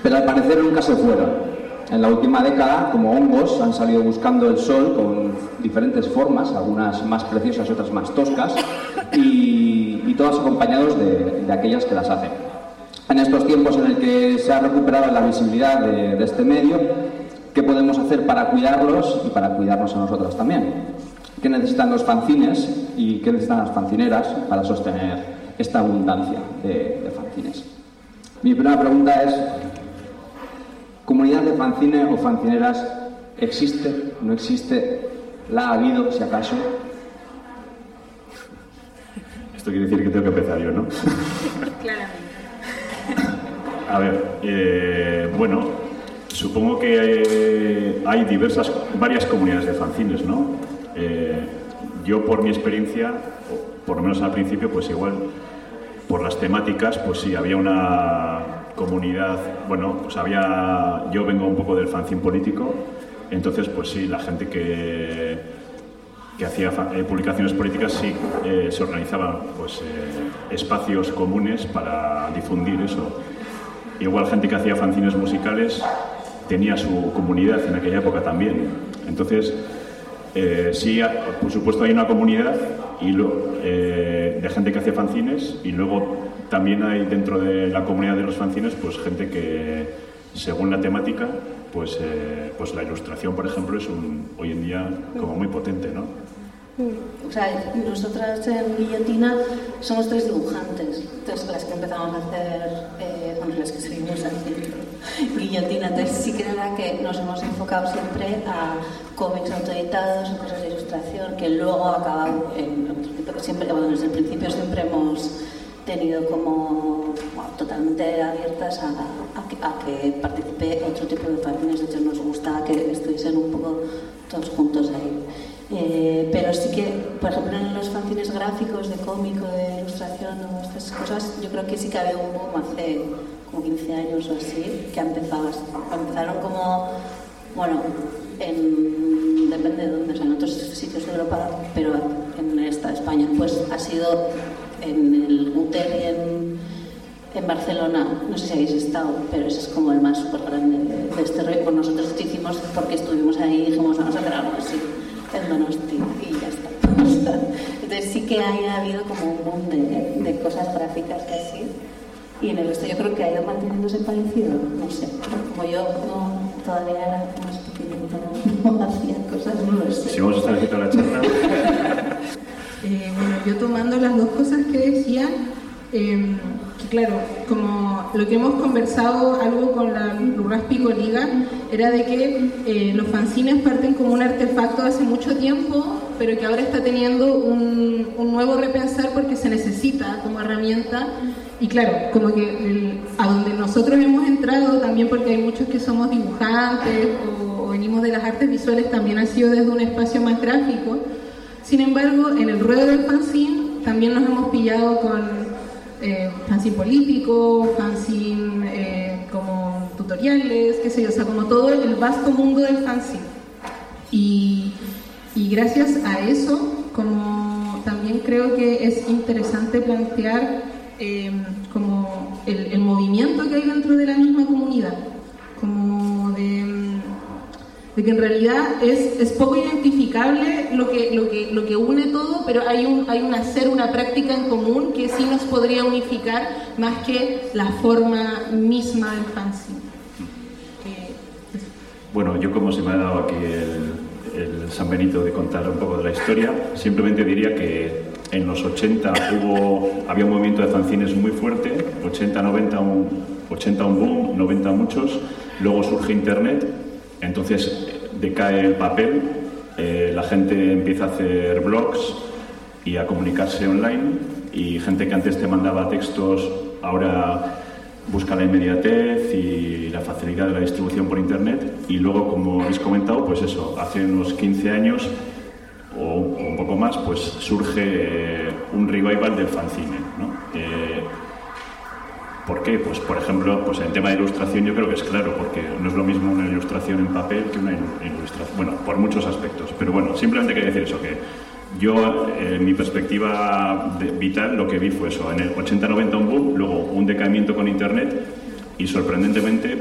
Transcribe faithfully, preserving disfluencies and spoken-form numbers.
pero al parecer nunca se fueron. En la última década, como hongos, han salido buscando el sol con diferentes formas, algunas más preciosas y otras más toscas, y, y todas acompañados de, de aquellas que las hacen. En estos tiempos en el que se ha recuperado la visibilidad de, de este medio, ¿qué podemos hacer para cuidarlos y para cuidarnos a nosotros también? ¿Qué necesitan los fanzines y qué necesitan las fanzineras para sostener esta abundancia de, de fanzines? Mi primera pregunta es: ¿comunidad de fanzines o fanzineras existe? ¿No existe? ¿La ha habido, si acaso? Esto quiere decir que tengo que empezar yo, ¿no? Claramente. A ver, eh, bueno, supongo que hay, hay diversas, varias comunidades de fanzines, ¿no? Eh, yo, por mi experiencia, por lo menos al principio, pues igual, por las temáticas, pues sí, había una comunidad, bueno, pues había, yo vengo un poco del fanzine político, entonces pues sí, la gente que, que hacía eh, publicaciones políticas sí eh, se organizaban pues eh, espacios comunes para difundir eso. Igual gente que hacía fanzines musicales tenía su comunidad en aquella época también, entonces eh, sí, por supuesto hay una comunidad y lo, eh, de gente que hace fanzines, y luego también hay dentro de la comunidad de los fanzines pues gente que, según la temática, pues, eh, pues la ilustración, por ejemplo, es un, hoy en día como muy potente, ¿no? O sea, nosotras en Guillotina somos tres dibujantes, entonces las que empezamos a hacer, eh, bueno, las que seguimos haciendo Guillotina, entonces sí que es verdad que nos hemos enfocado siempre a cómics autoeditados, a cosas de ilustración, que luego ha acabado en otro tipo, siempre, bueno, desde el principio siempre hemos tenido como bueno, totalmente abiertas a, a, que, a que participe otro tipo de fanzines. De hecho, nos gusta que estuviesen un poco todos juntos ahí. Eh, pero sí que, por ejemplo, en los fanzines gráficos de cómic o de ilustración o estas cosas, yo creo que sí que había un boom hace como quince años o así, que empezaba, empezaron como, bueno, en, depende de dónde, o sea, en otros sitios de Europa, pero en esta España, pues ha sido en el Guter y en, en Barcelona, no sé si habéis estado, pero ese es como el más súper grande de, de este rollo. Pues nosotros lo hicimos porque estuvimos ahí y dijimos, vamos a hacer algo así en Donosti y ya está. Entonces sí que ha habido como un boom de, de cosas gráficas y así, y en el resto yo creo que ha ido manteniéndose parecido, no sé, como yo no, todavía era más pequeñita, no, no hacía cosas, no lo sé. Si vamos a estar aquí toda la charla. Eh, bueno, yo tomando las dos cosas que decía, eh, que claro, como lo que hemos conversado algo con la Lurraspi Liga, era de que eh, los fanzines parten como un artefacto hace mucho tiempo, pero que ahora está teniendo un, un nuevo repensar porque se necesita como herramienta. Y claro, como que el, a donde nosotros hemos entrado, también porque hay muchos que somos dibujantes o, o venimos de las artes visuales, también ha sido desde un espacio más gráfico. Sin embargo, en el ruedo del fanzine también nos hemos pillado con eh, fanzine político, fanzine eh, como tutoriales, qué sé yo, o sea, como todo el vasto mundo del fanzine. Y, y gracias a eso, como también creo que es interesante plantear eh, como el, el movimiento que hay dentro de la misma comunidad, como de... de que en realidad es, es poco identificable lo que, lo, que, lo que une todo, pero hay un, hay un hacer, una práctica en común que sí nos podría unificar más que la forma misma del fanzine. Eh, bueno, yo como se me ha dado aquí el, el San Benito de contar un poco de la historia, simplemente diría que en los ochenta hubo, había un movimiento de fanzines muy fuerte, ochenta, noventa un, ochenta un boom, noventa muchos, luego surge Internet. Entonces decae el papel, eh, la gente empieza a hacer blogs y a comunicarse online, y gente que antes te mandaba textos ahora busca la inmediatez y la facilidad de la distribución por internet. Y luego, como habéis comentado, pues eso, hace unos quince años o, o un poco más, pues surge eh, un revival del fanzine, ¿no? Eh, ¿Por qué? Pues, por ejemplo, pues en el tema de ilustración yo creo que es claro, porque no es lo mismo una ilustración en papel que una ilustración, bueno, por muchos aspectos. Pero bueno, simplemente quería decir eso, que yo, en eh, mi perspectiva de, vital, lo que vi fue eso, en el ochenta noventa un boom, luego un decaimiento con internet, y sorprendentemente